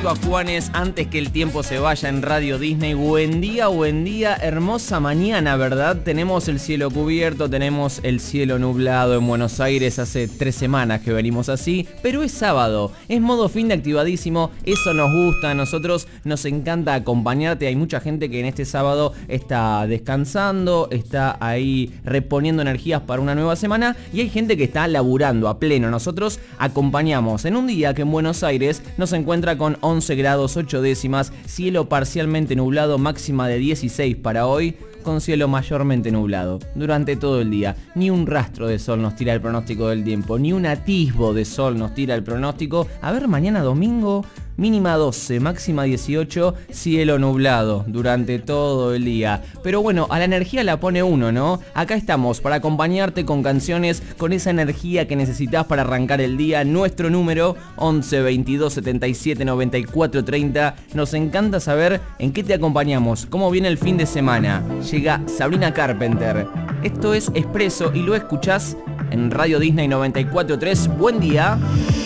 junto a Juanes antes que el tiempo se vaya en Radio Disney. Buen día, hermosa mañana, ¿verdad? Tenemos el cielo cubierto, tenemos el cielo nublado en Buenos Aires. Hace 3 semanas que venimos así, pero es sábado, es modo fin de activadísimo. Eso nos gusta, a nosotros nos encanta acompañarte. Hay mucha gente que en este sábado está descansando, está ahí reponiendo energías para una nueva semana, y hay gente que está laburando a pleno. Nosotros acompañamos en un día que en Buenos Aires nos encuentra con 11 grados 8 décimas, cielo parcialmente nublado, máxima de 16 para hoy, con cielo mayormente nublado durante todo el día. Ni un rastro de sol nos tira el pronóstico del tiempo, ni un atisbo de sol nos tira el pronóstico. A ver, mañana domingo, mínima 12, máxima 18, cielo nublado durante todo el día. Pero bueno, a la energía la pone uno, ¿no? Acá estamos para acompañarte con canciones, con esa energía que necesitas para arrancar el día. Nuestro número 11 22 77 94 30. Nos encanta saber en qué te acompañamos, cómo viene el fin de semana. Llega Sabrina Carpenter. Esto es Expreso y lo escuchás en Radio Disney 94.3. Buen día.